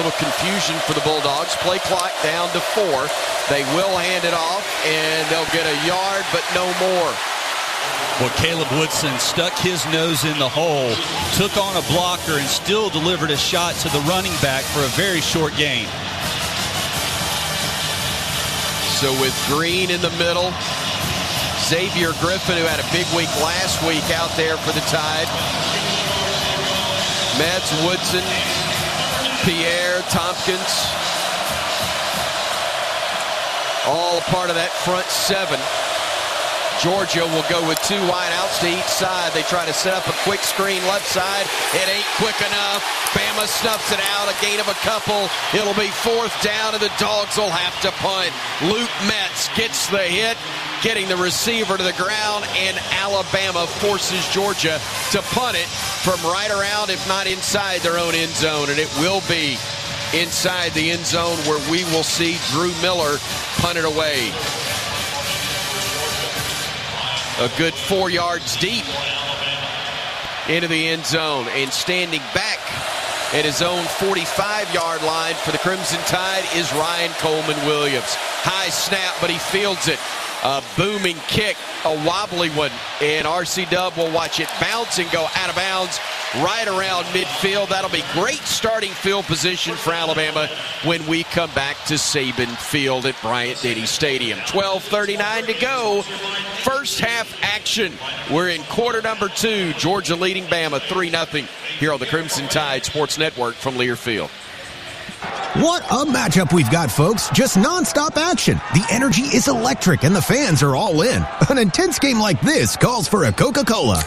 little confusion for the Bulldogs. Play clock down to 4. They will hand it off, and they'll get a yard, but no more. Well, Caleb Woodson stuck his nose in the hole, took on a blocker, and still delivered a shot to the running back for a very short gain. So with Green in the middle, Xavier Griffin, who had a big week last week out there for the Tide. Metz, Woodson, Pierre, Tompkins, all a part of that front 7. Georgia will go with 2 wideouts to each side. They try to set up a quick screen left side. It ain't quick enough. Bama snuffs it out. A gain of a couple. It'll be 4th down, and the Dogs will have to punt. Luke Metz gets the hit, getting the receiver to the ground, and Alabama forces Georgia to punt it from right around, if not inside their own end zone. And it will be inside the end zone where we will see Drew Miller punt it away. A good 4 yards deep into the end zone, and standing back at his own 45-yard line for the Crimson Tide is Ryan Coleman-Williams. High snap, but he fields it. A booming kick, a wobbly one, and R.C. Dub will watch it bounce and go out of bounds right around midfield. That'll be great starting field position for Alabama when we come back to Saban Field at Bryant-Denny Stadium. 12:39 to go. First half action. We're in quarter number 2. Georgia leading Bama 3-0 here on the Crimson Tide Sports Network from Learfield. What a matchup we've got, folks. Just nonstop action. The energy is electric and the fans are all in. An intense game like this calls for a Coca-Cola.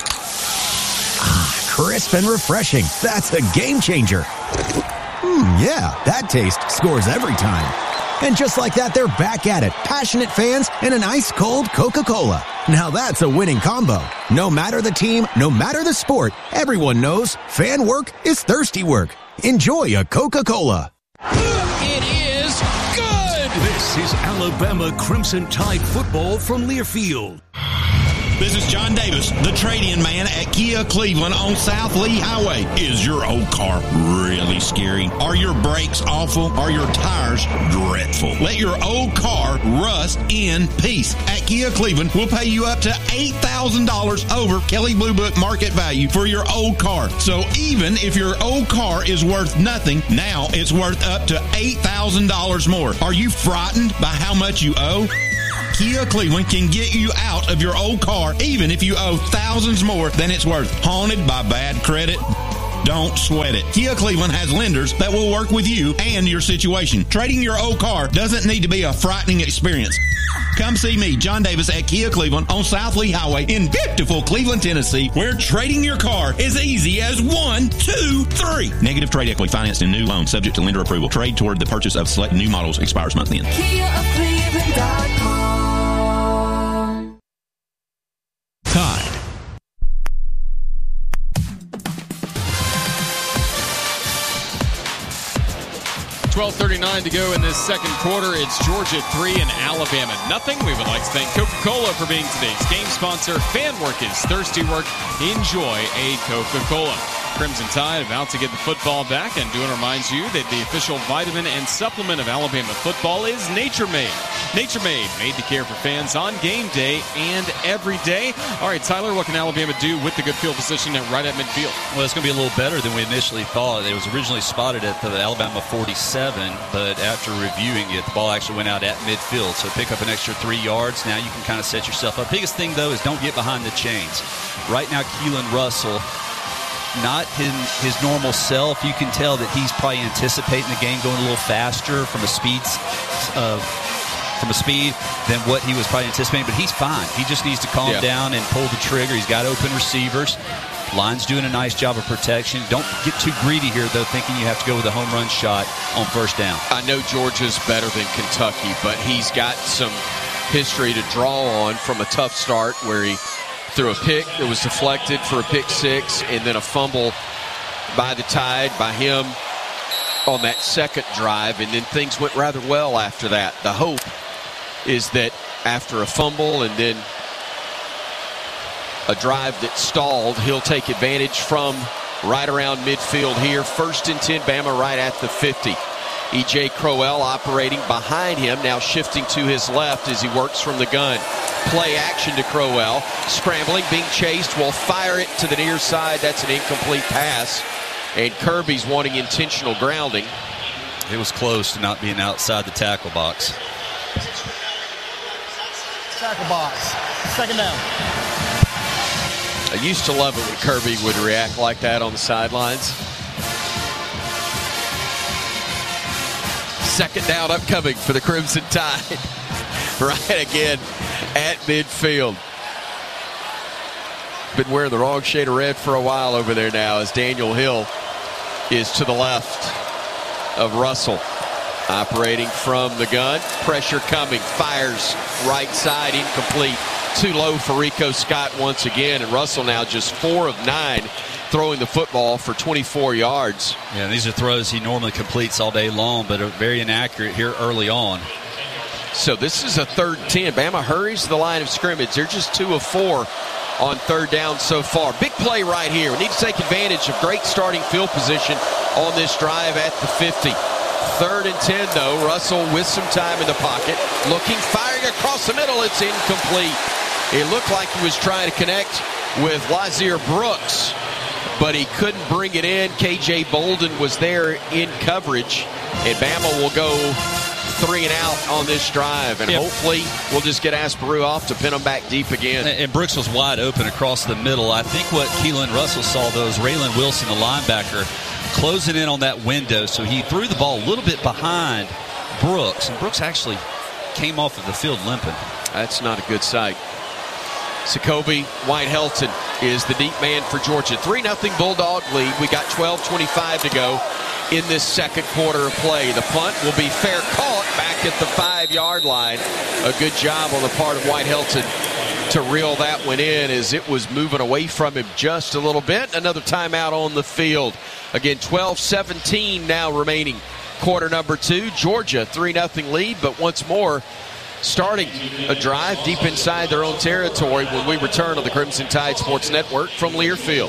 Crisp and refreshing. That's a game changer. Yeah, that taste scores every time. And just like that, they're back at it. Passionate fans and an ice-cold Coca-Cola. Now that's a winning combo. No matter the team, no matter the sport, everyone knows fan work is thirsty work. Enjoy a Coca-Cola. It is good! This is Alabama Crimson Tide football from Learfield. This is John Davis, the trade-in man at Kia Cleveland on South Lee Highway. Is your old car really scary? Are your brakes awful? Are your tires dreadful? Let your old car rust in peace. At Kia Cleveland, we'll pay you up to $8,000 over Kelley Blue Book market value for your old car. So even if your old car is worth nothing, now it's worth up to $8,000 more. Are you frightened by how much you owe? Kia Cleveland can get you out of your old car even if you owe thousands more than it's worth. Haunted by bad credit? Don't sweat it. Kia Cleveland has lenders that will work with you and your situation. Trading your old car doesn't need to be a frightening experience. Come see me, John Davis, at Kia Cleveland on South Lee Highway in beautiful Cleveland, Tennessee, where trading your car is easy as 1, 2, 3. Negative trade equity financed in new loan subject to lender approval. Trade toward the purchase of select new models expires month end. KiaofCleveland.com. Tide. $12:39 to go in this second quarter. It's Georgia 3 and Alabama nothing. We would like to thank Coca-Cola for being today's game sponsor. Fan work is thirsty work. Enjoy a Coca-Cola. Crimson Tide about to get the football back, and doing reminds you that the official vitamin and supplement of Alabama football is Nature Made. Nature Made, made to care for fans on game day and every day. All right, Tyler, what can Alabama do with the good field position right at midfield? Well, it's going to be a little better than we initially thought. It was originally spotted at the Alabama 47, but after reviewing it, the ball actually went out at midfield. So pick up an extra 3 yards. Now you can kind of set yourself up. Biggest thing, though, is don't get behind the chains. Right now, Keelan Russell, not his normal self. You can tell that he's probably anticipating the game going a little faster from a speed than what he was probably anticipating, but he's fine. He just needs to calm down and pull the trigger. He's got open receivers. Line's doing a nice job of protection. Don't get too greedy here, though, thinking you have to go with a home run shot on first down. I know Georgia's better than Kentucky, but he's got some history to draw on from a tough start where he threw a pick that was deflected for a pick six, and then a fumble by the Tide, by him on that second drive, and then things went rather well after that. The hope is that after a fumble and then a drive that stalled, he'll take advantage from right around midfield here. 1st and 10, Bama right at the 50. E.J. Crowell operating behind him, now shifting to his left as he works from the gun. Play action to Crowell. Scrambling, being chased, will fire it to the near side. That's an incomplete pass. And Kirby's wanting intentional grounding. It was close to not being outside the tackle box. Tackle box. Second down. I used to love it when Kirby would react like that on the sidelines. Second down upcoming for the Crimson Tide. Right again at midfield. Been wearing the wrong shade of red for a while over there now as Daniel Hill is to the left of Russell. Operating from the gun. Pressure coming. Fires right side. Incomplete. Too low for Rico Scott once again. And Russell now just 4 of 9 throwing the football for 24 yards. Yeah, these are throws he normally completes all day long, but are very inaccurate here early on. So this is a 3rd and 10. Bama hurries to the line of scrimmage. They're just 2 of 4 on 3rd down so far. Big play right here. We need to take advantage of great starting field position on this drive at the 50. 3rd and 10, though. Russell with some time in the pocket. Looking, firing across the middle. It's incomplete. It looked like he was trying to connect with Lazier Brooks, but he couldn't bring it in. K.J. Bolden was there in coverage, and Bama will go 3 and out on this drive, and hopefully we'll just get Asperu off to pin them back deep again. And Brooks was wide open across the middle. I think what Keelan Russell saw, though, is Raylan Wilson, the linebacker, closing in on that window, so he threw the ball a little bit behind Brooks, and Brooks actually came off of the field limping. That's not a good sight. Jacoby White-Helton is the deep man for Georgia. 3-0 Bulldog lead. We got 12:25 to go in this second quarter of play. The punt will be fair caught back at the 5-yard line. A good job on the part of White-Helton to reel that one in as it was moving away from him just a little bit. Another timeout on the field. Again, 12-17 now remaining. Quarter number 2. Georgia 3-0 lead, but once more starting a drive deep inside their own territory when we return on the Crimson Tide Sports Network from Learfield.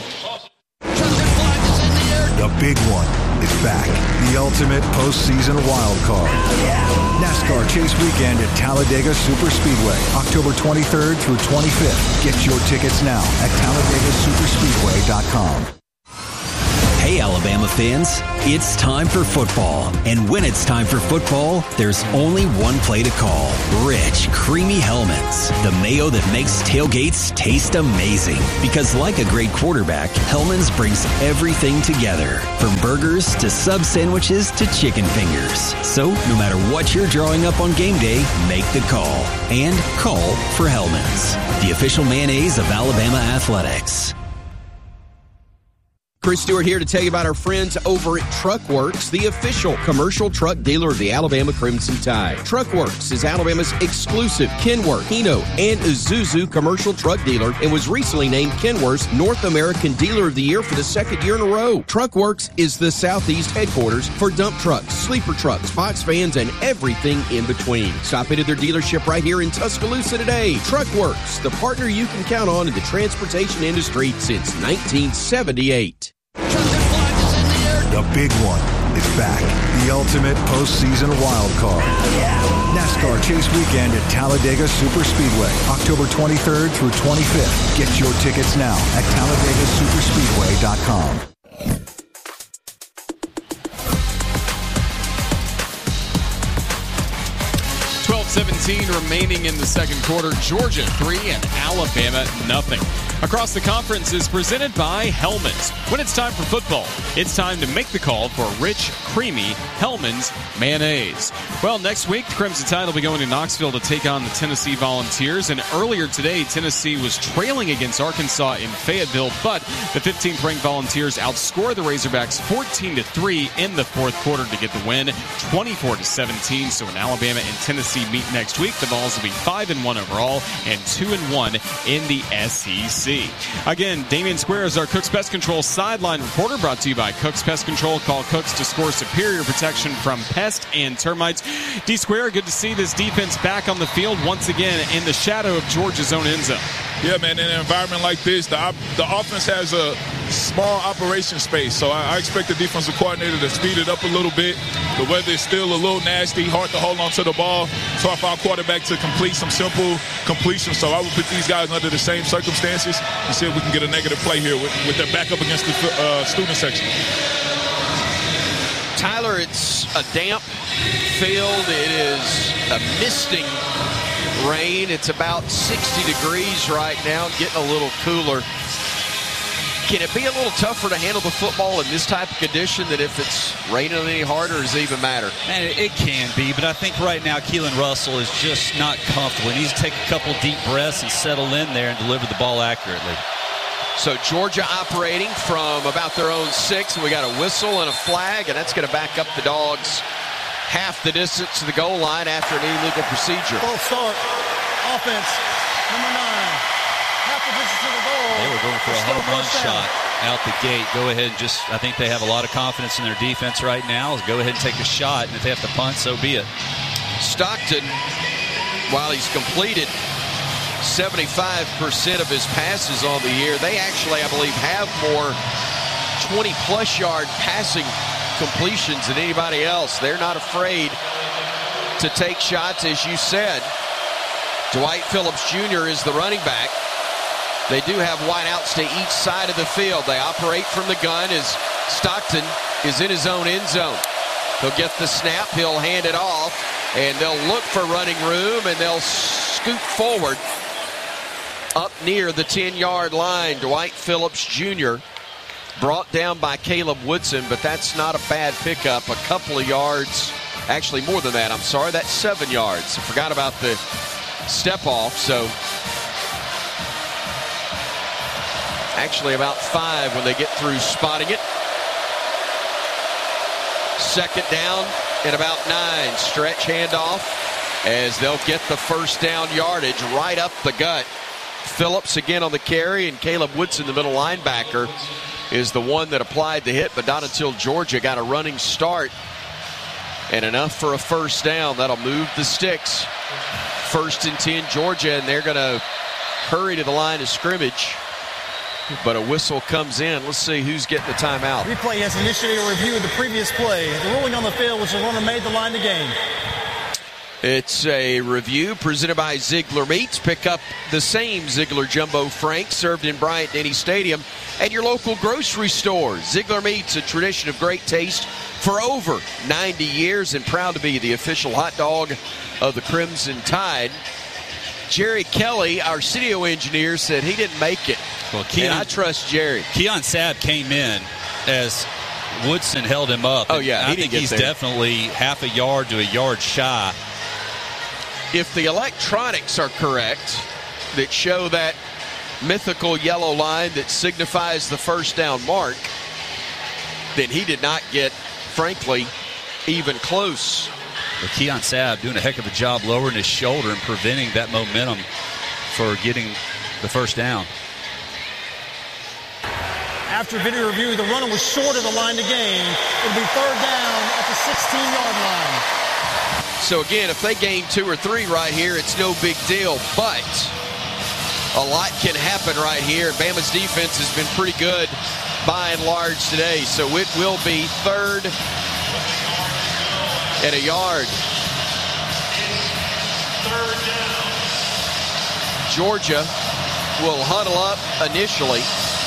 The big one is back. The ultimate postseason wild card. NASCAR Chase Weekend at Talladega Superspeedway, October 23rd through 25th. Get your tickets now at TalladegaSuperspeedway.com. Hey, Alabama fans, it's time for football. And when it's time for football, there's only one play to call. Rich, creamy Hellman's. The mayo that makes tailgates taste amazing. Because like a great quarterback, Hellman's brings everything together. From burgers to sub sandwiches to chicken fingers. So no matter what you're drawing up on game day, make the call. And call for Hellman's, the official mayonnaise of Alabama athletics. Chris Stewart here to tell you about our friends over at Truckworks, the official commercial truck dealer of the Alabama Crimson Tide. Truckworks is Alabama's exclusive Kenworth, Hino, and Isuzu commercial truck dealer and was recently named Kenworth's North American Dealer of the Year for the 2nd year in a row. Truckworks is the Southeast headquarters for dump trucks, sleeper trucks, box vans, and everything in between. Stop into their dealership right here in Tuscaloosa today. Truckworks, the partner you can count on in the transportation industry since 1978. The big one is back. The ultimate postseason wild card. NASCAR Chase Weekend at Talladega Superspeedway, October 23rd through 25th. Get your tickets now at TalladegaSuperspeedway.com. 12:17 remaining in the second quarter. Georgia 3 and Alabama nothing. Across the conference is presented by Hellman's. When it's time for football, it's time to make the call for rich, creamy Hellman's mayonnaise. Well, next week, the Crimson Tide will be going to Knoxville to take on the Tennessee Volunteers. And earlier today, Tennessee was trailing against Arkansas in Fayetteville, but the 15th ranked Volunteers outscored the Razorbacks 14-3 in the fourth quarter to get the win, 24-17. So when Alabama and Tennessee meet next week, the Vols will be 5-1 overall and 2-1 in the SEC. Again, Damian Square is our Cook's Pest Control sideline reporter, brought to you by Cook's Pest Control. Call Cook's to score superior protection from pest and termites. D Square, good to see this defense back on the field once again in the shadow of Georgia's own end zone. Yeah, man, in an environment like this, the offense has a small operation space. So I expect the defensive coordinator to speed it up a little bit. The weather is still a little nasty, hard to hold on to the ball. So for our quarterback to complete some simple completions. So I would put these guys under the same circumstances and see if we can get a negative play here with their back up against the student section. Tyler, it's a damp field. It is a misting rain. It's about 60 degrees right now, getting a little cooler. Can it be a little tougher to handle the football in this type of condition than if it's raining any harder, or does it even matter? And it can be, but I think right now Keelan Russell is just not comfortable. He needs to take a couple deep breaths and settle in there and deliver the ball accurately. So Georgia operating from about their own 6, and we got a whistle and a flag, and that's going to back up the Dogs half the distance to the goal line after an illegal procedure. False start. Offense, number 9. Half the distance to the goal. They were going for a home run shot out the gate. Go ahead and I think they have a lot of confidence in their defense right now. Go ahead and take a shot, and if they have to punt, so be it. Stockton, while he's completed 75% of his passes on the year, they actually, I believe, have more 20-plus yard passing completions than anybody else. They're not afraid to take shots, as you said. Dwight Phillips Jr. is the running back. They do have wideouts to each side of the field. They operate from the gun as Stockton is in his own end zone. He'll get the snap, he'll hand it off, and they'll look for running room, and they'll scoot forward up near the 10-yard line. Dwight Phillips Jr. brought down by Caleb Woodson, but that's not a bad pickup. A couple of yards, actually more than that, I'm sorry. That's 7 yards. I forgot about the step off, so actually about 5 when they get through spotting it. Second down and about 9. Stretch handoff as they'll get the first down yardage right up the gut. Phillips again on the carry, and Caleb Woodson, the middle linebacker, is the one that applied the hit, but not until Georgia got a running start. And enough for a first down. That'll move the sticks. 1st and 10 Georgia, and they're going to hurry to the line of scrimmage. But a whistle comes in. Let's see who's getting the timeout. Replay has initiated a review of the previous play. The ruling on the field was the runner made the line of game. It's a review presented by Ziegler Meats. Pick up the same Ziegler Jumbo Frank served in Bryant-Denny Stadium at your local grocery store. Ziegler Meats, a tradition of great taste for over 90 years and proud to be the official hot dog of the Crimson Tide. Jerry Kelly, our studio engineer, said he didn't make it. Well, and I trust Jerry. Keon Sabb came in as Woodson held him up. Oh, yeah. I think he's definitely half a yard to a yard shy. If the electronics are correct that show that mythical yellow line that signifies the first down mark, then he did not get, frankly, even close. But Keon Sabb doing a heck of a job lowering his shoulder and preventing that momentum for getting the first down. After video review, the runner was short of the line to gain. It'll be 3rd down at the 16-yard line. So again, if they gain 2 or 3 right here, it's no big deal. But a lot can happen right here. Bama's defense has been pretty good by and large today. So it will be 3rd and a yard. Georgia will huddle up initially.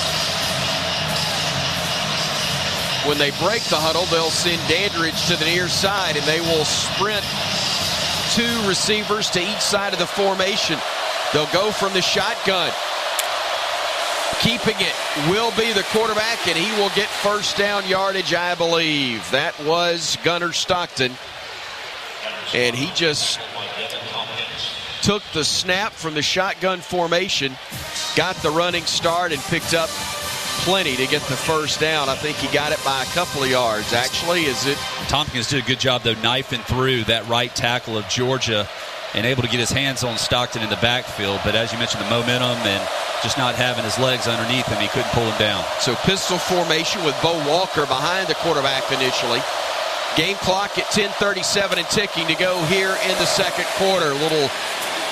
When they break the huddle, they'll send Dandridge to the near side, and they will sprint 2 receivers to each side of the formation. They'll go from the shotgun. Keeping it will be the quarterback, and he will get first down yardage, I believe. That was Gunnar Stockton. And he just took the snap from the shotgun formation, got the running start, and picked up plenty to get the first down. I think he got it by a couple of yards, actually. Tompkins did a good job, though, knifing through that right tackle of Georgia and able to get his hands on Stockton in the backfield. But as you mentioned, the momentum and just not having his legs underneath him, he couldn't pull him down. So pistol formation with Bo Walker behind the quarterback initially. Game clock at 10:37 and ticking to go here in the second quarter. A little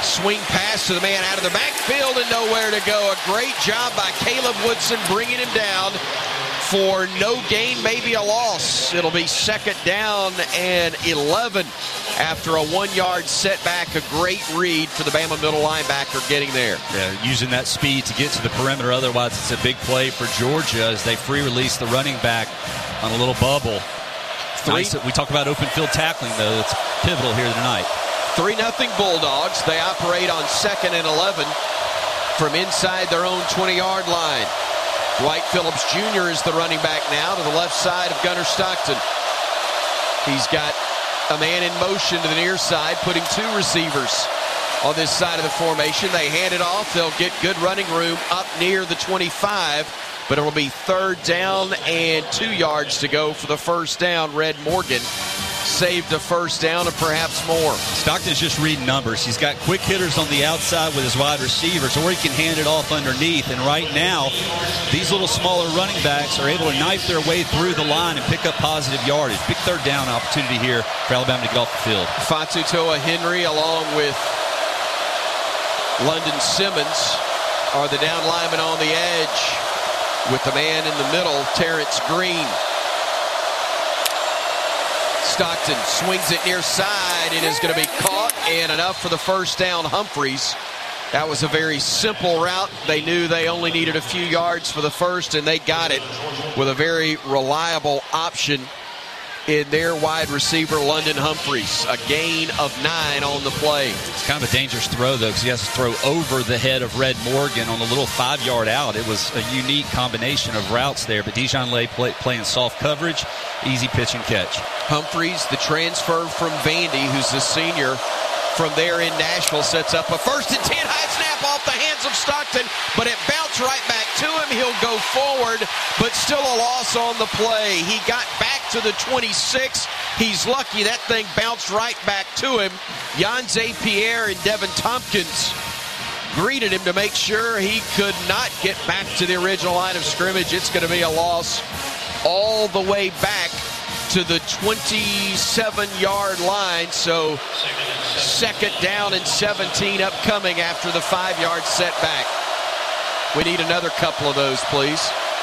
Swing pass to the man out of the backfield and nowhere to go. A great job by Caleb Woodson bringing him down for no gain, maybe a loss. It'll be 2nd down and 11 after a 1-yard setback. A great read for the Bama middle linebacker getting there. Yeah, using that speed to get to the perimeter. Otherwise, it's a big play for Georgia as they free release the running back on a little bubble. Nice. We talk about open field tackling, though. It's pivotal here tonight. 3-0 Bulldogs. They operate on 2nd and 11 from inside their own 20-yard line. Dwight Phillips Jr. is the running back now to the left side of Gunnar Stockton. He's got a man in motion to the near side, putting 2 receivers on this side of the formation. They hand it off. They'll get good running room up near the 25, but it will be 3rd down and 2 yards to go for the first down. Red Morgan saved a first down and perhaps more. Stockton's just reading numbers. He's got quick hitters on the outside with his wide receivers, or he can hand it off underneath. And right now, these little smaller running backs are able to knife their way through the line and pick up positive yardage. Big 3rd down opportunity here for Alabama to get off the field. Fatu Toa Henry along with London Simmons are the down linemen on the edge with the man in the middle, Terrence Green. Stockton swings it near side and is going to be caught, and enough for the first down. Humphreys. That was a very simple route. They knew they only needed a few yards for the first, and they got it with a very reliable option in their wide receiver, London Humphreys. A gain of 9 on the play. It's kind of a dangerous throw, though, because he has to throw over the head of Red Morgan on a little 5-yard out. It was a unique combination of routes there, but Dijon Lay playing soft coverage, easy pitch and catch. Humphreys, the transfer from Vandy, who's a senior from there in Nashville, sets up a 1st and 10. High snap off the hands of Stockton, but it bounced right back to him. He'll go forward, but still a loss on the play. He got back to the 26. He's lucky that thing bounced right back to him. Yanze Pierre and Devin Tompkins greeted him to make sure he could not get back to the original line of scrimmage. It's going to be a loss all the way back to the 27-yard line. So 2nd down and 17 upcoming after the 5-yard setback. We need another couple of those, please.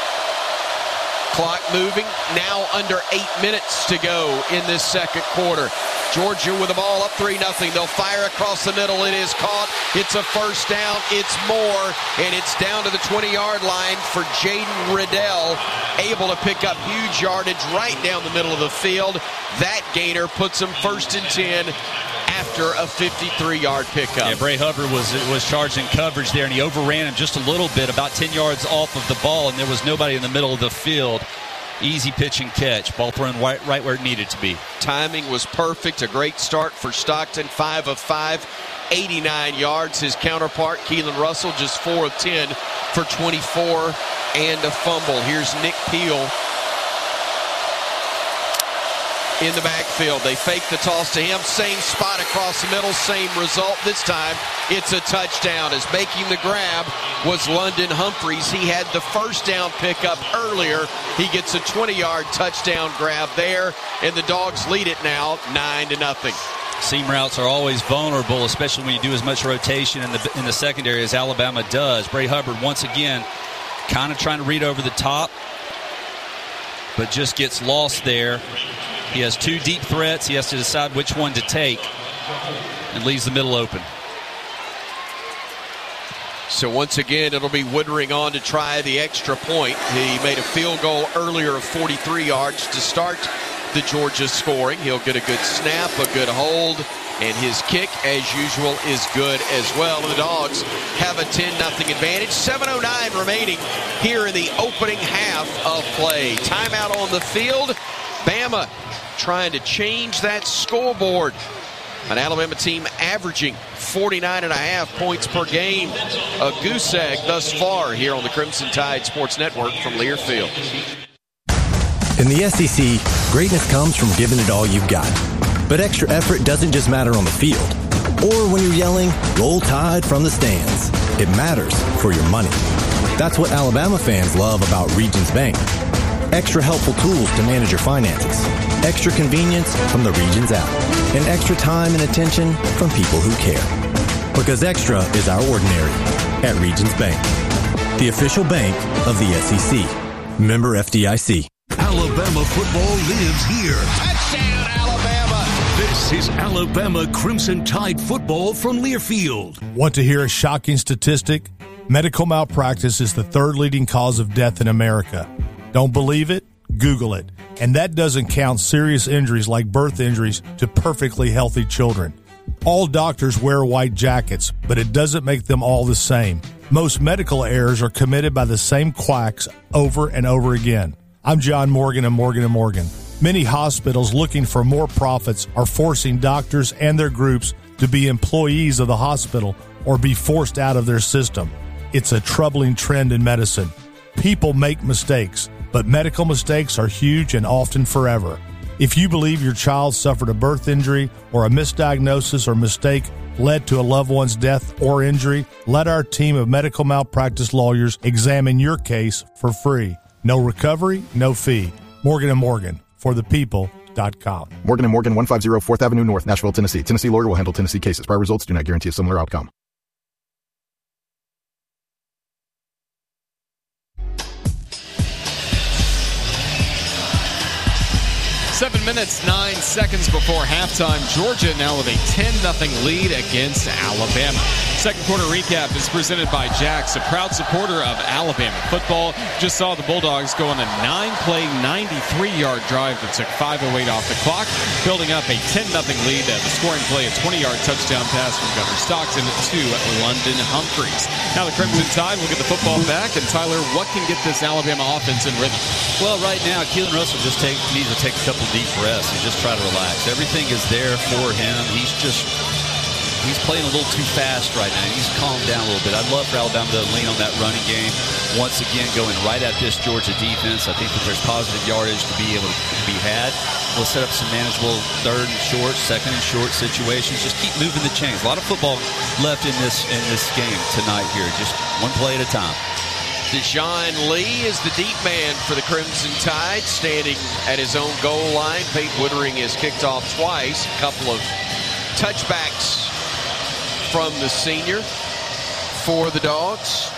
Clock moving. Now under 8 minutes to go in this 2nd quarter. Georgia with the ball up 3-0. They'll fire across the middle. It is caught. It's a first down. It's more. And it's down to the 20-yard line for Jaden Riddell. Able to pick up huge yardage right down the middle of the field. That gainer puts him 1st and 10 after a 53-yard pickup. Yeah, Bray Hubbard was charged in coverage there, and he overran him just a little bit, about 10 yards off of the ball, and there was nobody in the middle of the field. Easy pitch and catch. Ball thrown right where it needed to be. Timing was perfect. A great start for Stockton. 5 of 5, 89 yards. His counterpart, Keelan Russell, just 4 of 10 for 24 and a fumble. Here's Nick Peel in the backfield. They fake the toss to him. Same spot across the middle. Same result. This time it's a touchdown, as making the grab was London Humphreys. He had the first down pickup earlier. He gets a 20-yard touchdown grab there, and the Dogs lead it now 9-0. Seam routes are always vulnerable, especially when you do as much rotation in the secondary as Alabama does. Bray Hubbard once again kind of trying to read over the top, but just gets lost there. He has 2 deep threats. He has to decide which one to take and leaves the middle open. So once again, it'll be Woodring on to try the extra point. He made a field goal earlier of 43 yards to start the Georgia scoring. He'll get a good snap, a good hold, and his kick, as usual, is good as well. And the Dogs have a 10-0 advantage. 7:09 remaining here in the opening half of play. Timeout on the field. Bama trying to change that scoreboard. An Alabama team averaging 49.5 points per game. A goose egg thus far here on the Crimson Tide Sports Network from Learfield. In the SEC, greatness comes from giving it all you've got. But extra effort doesn't just matter on the field. Or when you're yelling, "Roll Tide" from the stands. It matters for your money. That's what Alabama fans love about Regions Bank. Extra helpful tools to manage your finances. Extra convenience from the Regions app. And extra time and attention from people who care. Because extra is our ordinary at Regions Bank, the official bank of the SEC. Member FDIC. Alabama football lives here. Touchdown, Alabama! This is Alabama Crimson Tide football from Learfield. Want to hear a shocking statistic? Medical malpractice is the third leading cause of death in America. Don't believe it? Google it. And that doesn't count serious injuries like birth injuries to perfectly healthy children. All doctors wear white jackets, but it doesn't make them all the same. Most medical errors are committed by the same quacks over and over again. I'm John Morgan of Morgan & Morgan. Many hospitals looking for more profits are forcing doctors and their groups to be employees of the hospital or be forced out of their system. It's a troubling trend in medicine. People make mistakes, but medical mistakes are huge and often forever. If you believe your child suffered a birth injury or a misdiagnosis or mistake led to a loved one's death or injury, let our team of medical malpractice lawyers examine your case for free. No recovery, no fee. Morgan & Morgan, forthepeople.com. Morgan & Morgan, 150 4th Avenue North, Nashville, Tennessee. Tennessee lawyer will handle Tennessee cases. Prior results do not guarantee a similar outcome. 7 minutes, 9 seconds before halftime. Georgia now with a 10-0 lead against Alabama. Second quarter recap is presented by Jax, a proud supporter of Alabama football. Just saw the Bulldogs go on a 9-play, 93-yard drive that took 5:08 off the clock, building up a 10-0 lead. The scoring play, a 20-yard touchdown pass from Gunnar Stockton to London Humphreys. Now the Crimson Tide will get the football back. And Tyler, what can get this Alabama offense in rhythm? Well, right now, Keelan Russell just needs to take a couple deep breaths and just try to relax. Everything is there for him. He's playing a little too fast right now. He's calmed down a little bit. I'd love for Alabama to lean on that running game. Once again, going right at this Georgia defense. I think that there's positive yardage to be able to be had. We'll set up some manageable third and short, second and short situations. Just keep moving the chains. A lot of football left in this game tonight here. Just one play at a time. Deshaun Lee is the deep man for the Crimson Tide, standing at his own goal line. Peyton Woodring has kicked off twice. A couple of touchbacks from the senior for the Dogs.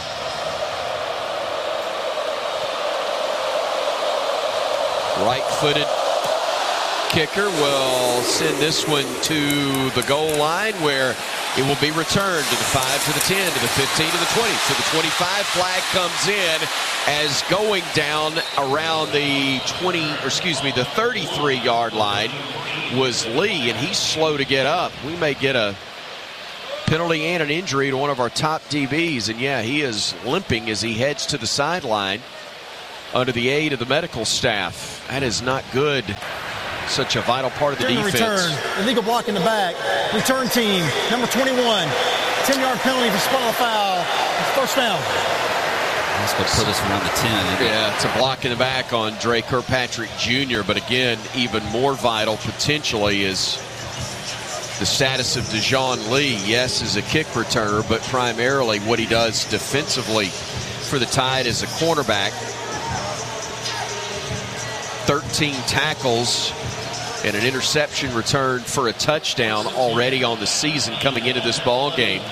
Right-footed kicker will send this one to the goal line, where it will be returned to the 5, to the 10, to the 15, to the 20, to the 25. Flag comes in as going down around the 33-yard line was Lee, and he's slow to get up. We may get a penalty and an injury to one of our top DBs, and yeah, he is limping as he heads to the sideline under the aid of the medical staff. That is not good. Such a vital part of the defense. Return, illegal block in the back. Return team, number 21. 10-yard penalty for spot a foul. First down. That's what put us around the 10. Yeah, it's a block in the back on Dre Kirkpatrick Jr., but again, even more vital potentially is the status of Deshaun Lee. Yes, as a kick returner, but primarily what he does defensively for the Tide as a cornerback. 13 tackles and an interception return for a touchdown already on the season coming into this ball game.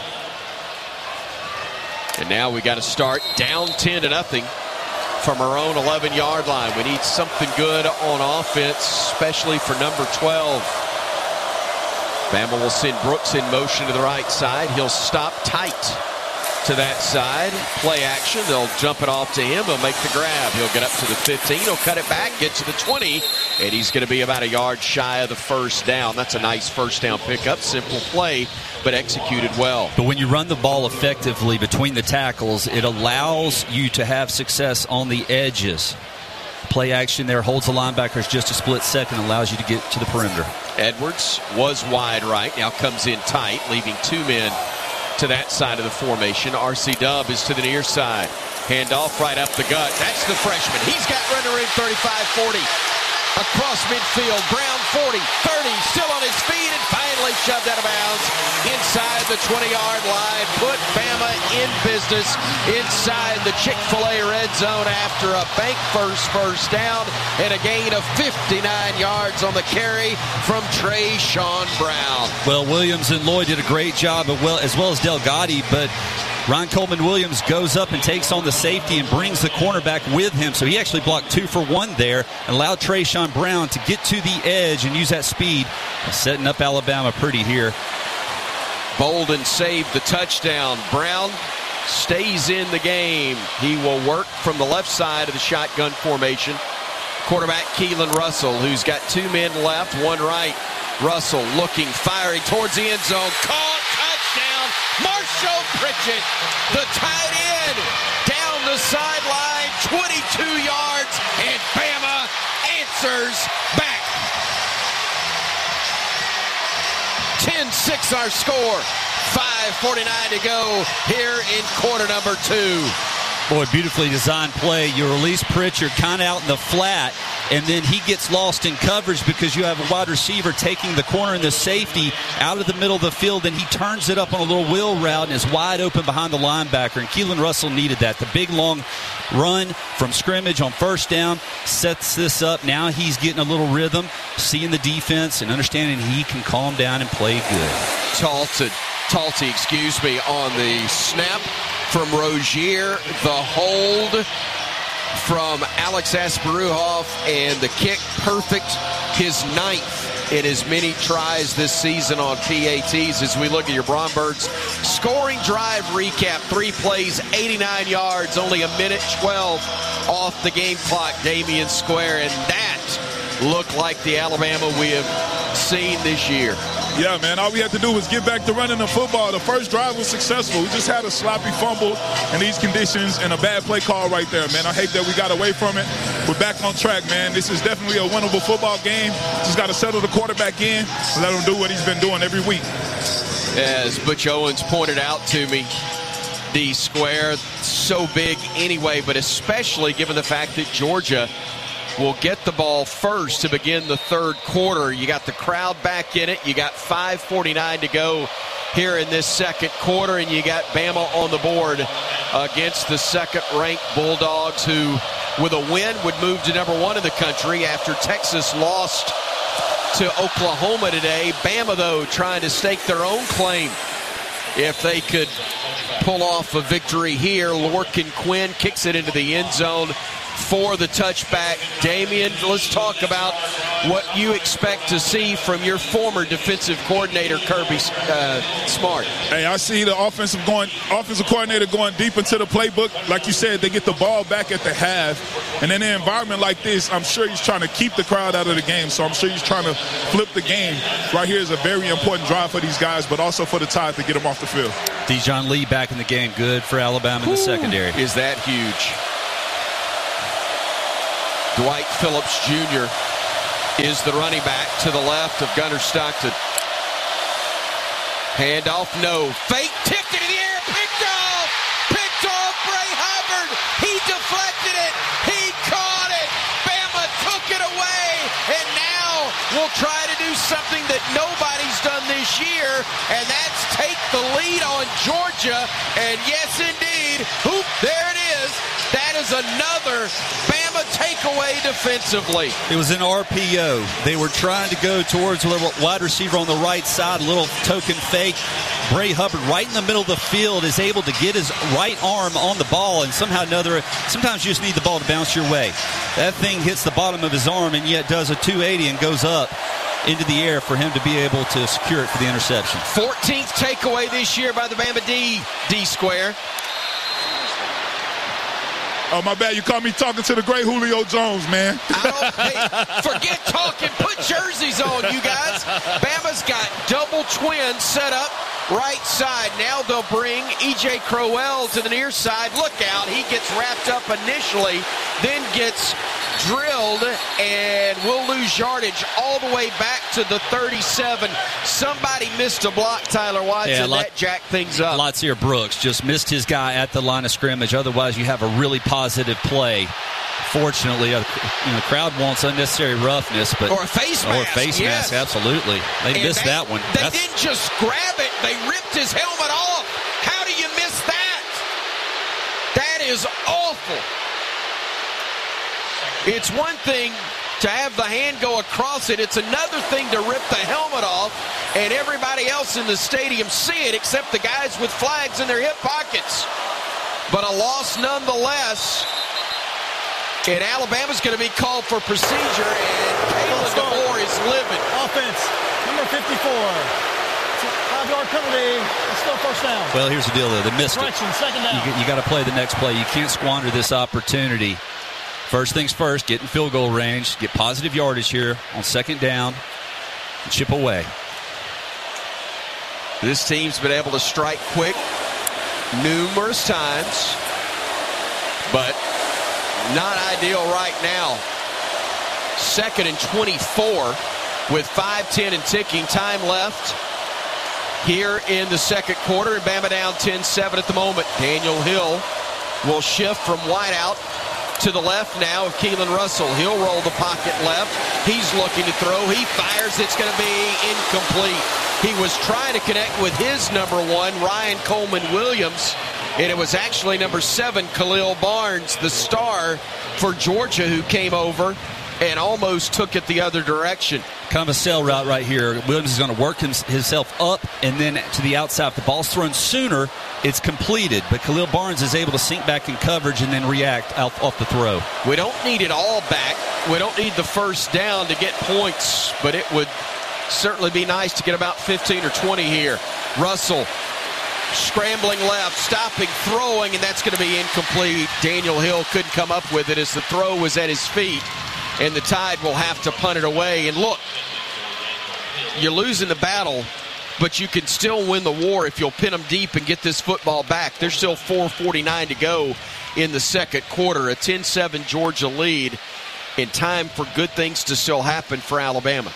And now we got to start down 10-0 from our own 11-yard line. We need something good on offense, especially for number 12. Bama will send Brooks in motion to the right side. He'll stop tight to that side. Play action. They'll jump it off to him. He'll make the grab. He'll get up to the 15. He'll cut it back, get to the 20, and he's going to be about a yard shy of the first down. That's a nice first down pickup. Simple play, but executed well. But when you run the ball effectively between the tackles, it allows you to have success on the edges. Play action there holds the linebackers just a split second, allows you to get to the perimeter. Edwards was wide right, now comes in tight, leaving two men to that side of the formation. R.C. Dub is to the near side. Handoff right up the gut. That's the freshman. He's got runner in 35-40. Across midfield. Brown 40, 30, still on his feet, and finally shoved out of bounds inside the 20-yard line. Put Bama in business inside the Chick-fil-A red zone after a bank first down and a gain of 59 yards on the carry from Trayshawn Brown. Well, Williams and Lloyd did a great job, as well as Delgatti, but Ron Coleman Williams goes up and takes on the safety and brings the cornerback with him. So he actually blocked 2 for 1 there and allowed Trayshawn Brown to get to the edge and use that speed, setting up Alabama pretty here. Bolden saved the touchdown. Brown stays in the game. He will work from the left side of the shotgun formation. Quarterback Keelan Russell, who's got 2 men left, 1 right. Russell looking, firing towards the end zone. Caught, touchdown, Marshall Pritchett, the tight end, down the sideline, 22 yards, and Bama answers back. 10-6 our score. 5:49 to go here in quarter number 2. Boy, beautifully designed play. You release Pritchard kind of out in the flat, and then he gets lost in coverage because you have a wide receiver taking the corner and the safety out of the middle of the field, and he turns it up on a little wheel route and is wide open behind the linebacker. And Keelan Russell needed that. The big, long run from scrimmage on first down sets this up. Now he's getting a little rhythm, seeing the defense and understanding he can calm down and play good. Talty, on the snap from Rozier, the hold from Alex Asparuhoff, and the kick perfect, his 9th in as many tries this season on PATs. As we look at your Brombergs scoring drive recap, 3 plays, 89 yards, only 1:12 off the game clock, Damian Square, and that looked like the Alabama we have seen this year. Yeah, man, all we had to do was get back to running the football. The first drive was successful. We just had a sloppy fumble in these conditions and a bad play call right there, man. I hate that we got away from it. We're back on track, man. This is definitely a winnable football game. Just got to settle the quarterback in and let him do what he's been doing every week. As Butch Owens pointed out to me, D Square, so big anyway, but especially given the fact that Georgia will get the ball first to begin the third quarter. You got the crowd back in it. You got 5:49 to go here in this second quarter, and you got Bama on the board against the second-ranked Bulldogs, who, with a win, would move to number 1 in the country after Texas lost to Oklahoma today. Bama, though, trying to stake their own claim. If they could pull off a victory here, Lorcan Quinn kicks it into the end zone for the touchback. Damian, let's talk about what you expect to see from your former defensive coordinator, Kirby Smart. Hey, I see the offensive coordinator going deep into the playbook. Like you said, they get the ball back at the half. And in an environment like this, I'm sure he's trying to keep the crowd out of the game. So I'm sure he's trying to flip the game. Right here is a very important drive for these guys, but also for the Tide to get them off the field. Dijon Lee back in the game. Good for Alabama in the secondary. Is that huge? Dwight Phillips Jr. is the running back to the left of Gunnar Stockton. Handoff, no. Fake, tipped it in the air, picked off Bray Hubbard. He deflected it, he caught it. Bama took it away, and now we'll try to do something that nobody's done this year, and that's take the lead on Georgia. And yes, indeed, there it is. That is another Bama takeaway defensively. It was an RPO. They were trying to go towards a little wide receiver on the right side, a little token fake. Bray Hubbard right in the middle of the field is able to get his right arm on the ball, and somehow or another, sometimes you just need the ball to bounce your way. That thing hits the bottom of his arm and yet does a 280 and goes up into the air for him to be able to secure it for the interception. 14th takeaway this year by the Bama D Square. Oh, my bad. You caught me talking to the great Julio Jones, man. Forget talking. Put jerseys on, you guys. Bama's got double twins set up right side. Now they'll bring E.J. Crowell to the near side. Look out. He gets wrapped up initially, then gets drilled, and we'll lose yardage all the way back to the 37. Somebody missed a block, Tyler Watson. That jacked things up. Latsier Brooks just missed his guy at the line of scrimmage. Otherwise, you have a really positive play Unfortunately, the crowd wants unnecessary roughness, but or a face mask. Or a face mask, absolutely. They missed that one. They didn't just grab it; they ripped his helmet off. How do you miss that? That is awful. It's one thing to have the hand go across it. It's another thing to rip the helmet off, and everybody else in the stadium see it except the guys with flags in their hip pockets. But a loss nonetheless. And Alabama's going to be called for procedure, and Kalen DeBoer is livid. Offense, number 54. 5-yard penalty. It's still first down. Well, here's the deal, though. They missed Correction, second down. You got to play the next play. You can't squander this opportunity. First things first, get in field goal range, get positive yardage here on second down, and chip away. This team's been able to strike quick numerous times, but not ideal right now. 2nd and 24 with 5:10 and ticking time left here in the second quarter. And Bama down 10-7 at the moment. Daniel Hill will shift from wideout to the left now of Keelan Russell. He'll roll the pocket left. He's looking to throw. He fires. It's going to be incomplete. He was trying to connect with his number 1, Ryan Coleman-Williams, and it was actually number 7, Khalil Barnes, the star for Georgia, who came over and almost took it the other direction. Kind of a sail route right here. Williams is going to work himself up and then to the outside. If the ball's thrown sooner, it's completed. But Khalil Barnes is able to sink back in coverage and then react off the throw. We don't need it all back. We don't need the first down to get points, but it would certainly be nice to get about 15 or 20 here. Russell scrambling left, stopping, throwing, and that's going to be incomplete. Daniel Hill couldn't come up with it as the throw was at his feet, and the Tide will have to punt it away. And look, you're losing the battle, but you can still win the war if you'll pin them deep and get this football back. There's still 4:49 to go in the second quarter. A 10-7 Georgia lead, and time for good things to still happen for Alabama.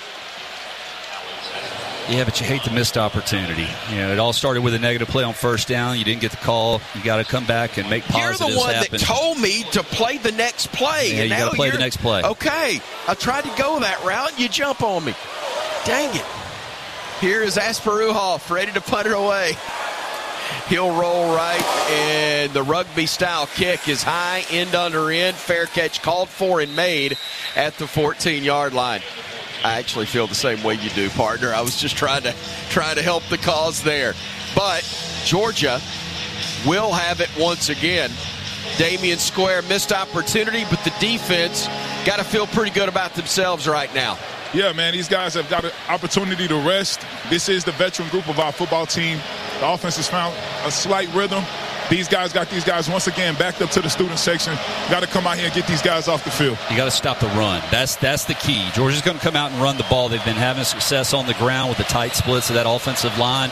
Yeah, but you hate the missed opportunity. It all started with a negative play on first down. You didn't get the call. You got to come back and make positives happen. You're the one that told me to play the next play. Yeah, you got to play the next play. Okay, I tried to go that route, and you jump on me. Dang it. Here is Asparuhoff ready to punt it away. He'll roll right, and the rugby-style kick is high, end under end. Fair catch called for and made at the 14-yard line. I actually feel the same way you do, partner. I was just trying to help the cause there. But Georgia will have it once again. Damian Square missed opportunity, but the defense got to feel pretty good about themselves right now. Yeah, man, these guys have got an opportunity to rest. This is the veteran group of our football team. The offense has found a slight rhythm. These guys got these guys once again backed up to the student section. Got to come out here and get these guys off the field. You got to stop the run. That's the key. Georgia's going to come out and run the ball. They've been having success on the ground with the tight splits of that offensive line.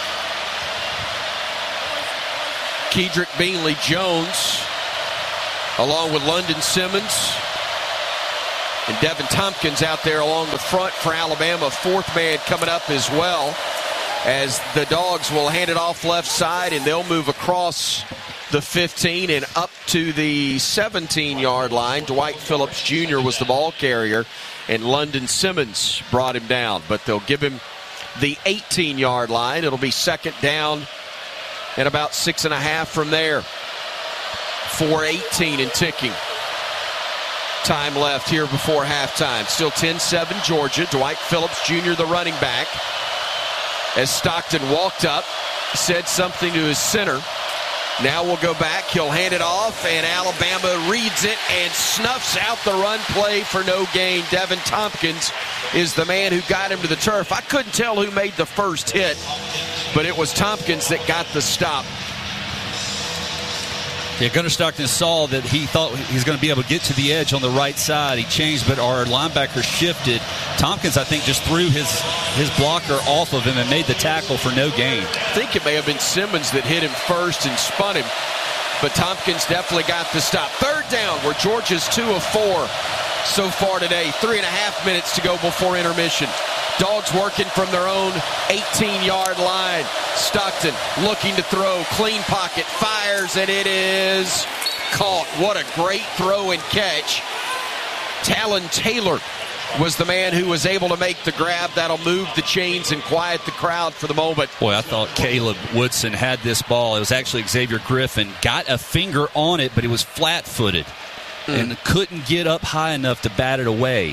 Kedrick Beanley-Jones, along with London Simmons and Devin Tompkins out there along the front for Alabama. Fourth man coming up as well, as the Dogs will hand it off left side, and they'll move across the 15 and up to the 17-yard line. Dwight Phillips Jr. was the ball carrier, and London Simmons brought him down. But they'll give him the 18-yard line. It'll be second down and about 6.5 from there. 4:18 and ticking. Time left here before halftime. Still 10-7 Georgia. Dwight Phillips Jr., the running back. As Stockton walked up, said something to his center. Now we'll go back. He'll hand it off, and Alabama reads it and snuffs out the run play for no gain. Devin Tompkins is the man who got him to the turf. I couldn't tell who made the first hit, but it was Tompkins that got the stop. Yeah, Gunnar Stockton saw that he thought he was going to be able to get to the edge on the right side. He changed, but our linebacker shifted. Tompkins, I think, just threw his blocker off of him and made the tackle for no gain. I think it may have been Simmons that hit him first and spun him, but Tompkins definitely got the stop. Third down, where Georgia's 2 of 4 so far today. 3.5 minutes to go before intermission. Dogs working from their own 18-yard line. Stockton looking to throw. Clean pocket. Fires, and it is caught. What a great throw and catch. Talon Taylor was the man who was able to make the grab. That'll move the chains and quiet the crowd for the moment. Boy, I thought Caleb Woodson had this ball. It was actually Xavier Griffin. Got a finger on it, but he was flat-footed and couldn't get up high enough to bat it away.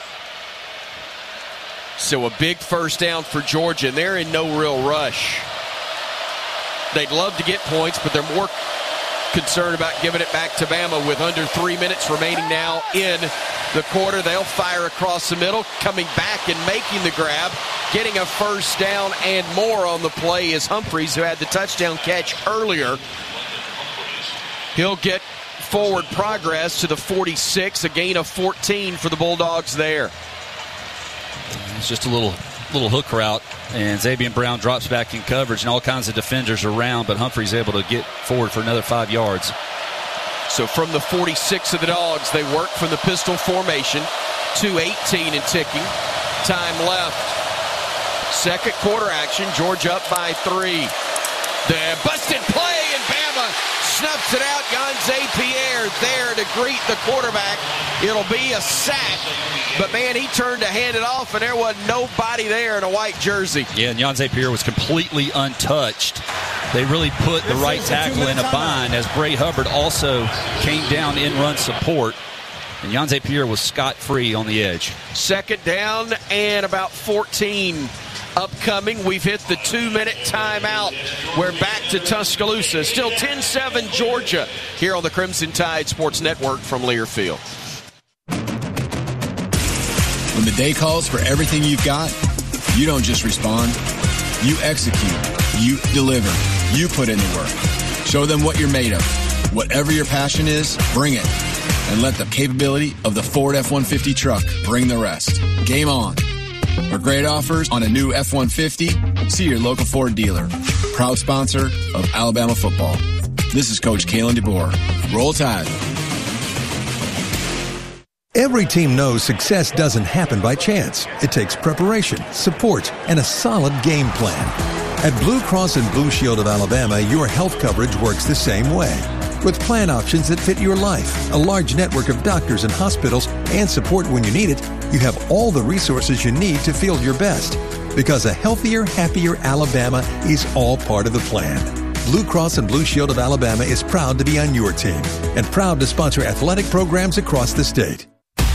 So a big first down for Georgia, and they're in no real rush. They'd love to get points, but they're more concerned about giving it back to Bama with under 3 minutes remaining now in the quarter. They'll fire across the middle, coming back and making the grab, getting a first down and more on the play is Humphreys, who had the touchdown catch earlier. He'll get forward progress to the 46, a gain of 14 for the Bulldogs there. It's just a little hook route, and Xavier Brown drops back in coverage, and all kinds of defenders around, but Humphrey's able to get forward for another 5 yards. So from the 46 of the Dogs, they work from the pistol formation, 2:18 and ticking. Time left. Second quarter action, Georgia up by 3. The busted play, and Bama snuffs it out. Yonze Pierre there to greet the quarterback. It'll be a sack. But, man, he turned to hand it off, and there wasn't nobody there in a white jersey. Yeah, and Yonze Pierre was completely untouched. They really put the right tackle in a bind as Bray Hubbard also came down in run support. And Yonze Pierre was scot-free on the edge. Second down and about 14 upcoming. We've hit the 2-minute timeout. We're back to Tuscaloosa. Still 10-7 Georgia here on the Crimson Tide Sports Network from Learfield. When the day calls for everything you've got, you don't just respond. You execute. You deliver. You put in the work. Show them what you're made of. Whatever your passion is, bring it. And let the capability of the Ford F-150 truck bring the rest. Game on. For great offers on a new F-150, see your local Ford dealer. Proud sponsor of Alabama football. This is Coach Kalen DeBoer. Roll Tide. Every team knows success doesn't happen by chance. It takes preparation, support, and a solid game plan. At Blue Cross and Blue Shield of Alabama, your health coverage works the same way. With plan options that fit your life, a large network of doctors and hospitals, and support when you need it, you have all the resources you need to feel your best. Because a healthier, happier Alabama is all part of the plan. Blue Cross and Blue Shield of Alabama is proud to be on your team and proud to sponsor athletic programs across the state.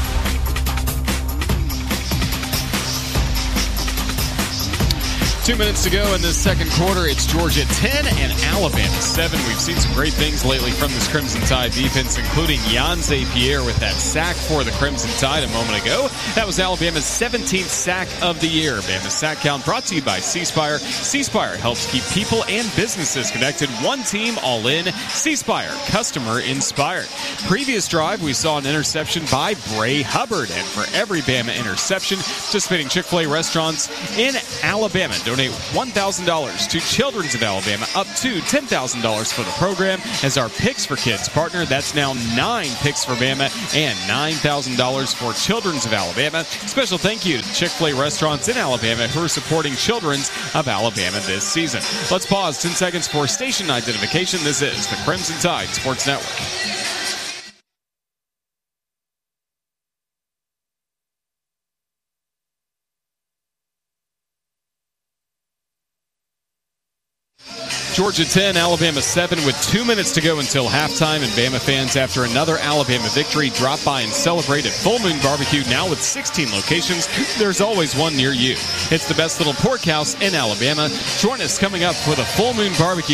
2 minutes to go in the second quarter. It's Georgia 10 and Alabama 7. We've seen some great things lately from this Crimson Tide defense, including Yonze Pierre with that sack for the Crimson Tide a moment ago. That was Alabama's 17th sack of the year. Bama's sack count brought to you by C-Spire. C-Spire helps keep people and businesses connected. One team, all in. C-Spire, customer inspired. Previous drive, we saw an interception by Bray Hubbard. And for every Bama interception, participating Chick-fil-A restaurants in Alabama donate $1,000 to Children's of Alabama, up to $10,000 for the program. As our Picks for Kids partner, that's now 9 Picks for Bama and $9,000 for Children's of Alabama. Special thank you to Chick-fil-A restaurants in Alabama who are supporting Children's of Alabama this season. Let's pause 10 seconds for station identification. This is the Crimson Tide Sports Network. Georgia 10, Alabama 7 with 2 minutes to go until halftime. And Bama fans, after another Alabama victory, drop by and celebrate at Full Moon Barbecue, now with 16 locations. There's always one near you. It's the best little pork house in Alabama. Join us coming up for the Full Moon Barbecue